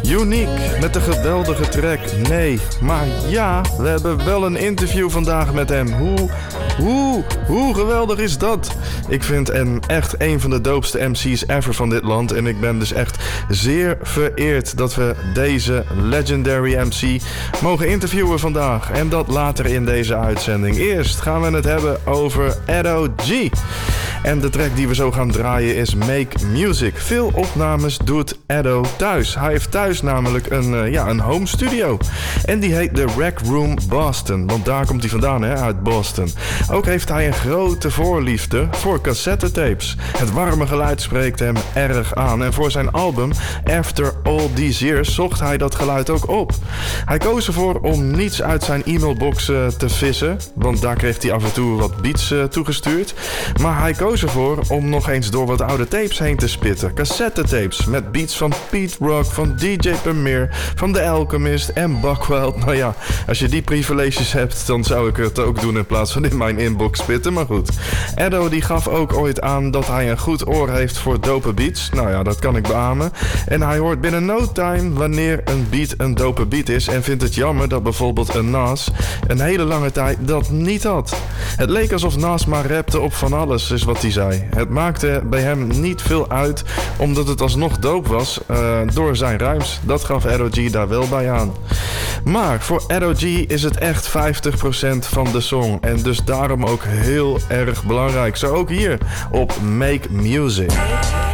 Unique met de geweldige track Nee. Maar ja, we hebben wel een interview vandaag met hem. Hoe geweldig is dat? Ik vind hem echt een van de doopste MC's ever van dit land. En ik ben dus echt zeer vereerd dat we deze legendary MC mogen interviewen vandaag. En dat later in deze uitzending. Eerst gaan we het hebben over Edo G. En de track die we zo gaan draaien is Make Music. Veel opnames doet Edo thuis. Hij heeft thuis namelijk een home studio. En die heet The Rec Room Boston. Want daar komt hij vandaan, uit Boston. Ook heeft hij een grote voorliefde voor cassettetapes. Het warme geluid spreekt hem erg aan. En voor zijn album After All These Years zocht hij dat geluid ook op. Hij koos ervoor om niets uit zijn e-mailbox te vissen. Want daar kreeg hij af en toe wat beats toegestuurd. Maar hij koos ervoor om nog eens door wat oude tapes heen te spitten. Cassettetapes met beats van Pete Rock, van DJ Premier, van The Alchemist en Buckwild. Nou ja, als je die privileges hebt, dan zou ik het ook doen in plaats van in mijn inbox spitten. Maar goed, Edo die gaf ook ooit aan dat hij een goed oor heeft voor dope beats. Nou ja, dat kan ik beamen. En hij hoort binnen no time wanneer een beat een dope beat is en vindt het jammer dat bijvoorbeeld een Nas een hele lange tijd dat niet had. Het leek alsof Nas maar rapte op van alles, is wat hij zei. Het maakte bij hem niet veel uit, omdat het alsnog dope was door zijn rhymes. Dat gaf Edo G daar wel bij aan. Maar voor Edo G is het echt 50% van de song. En dus daarom ook heel erg belangrijk. Zo ook hier op Make Music.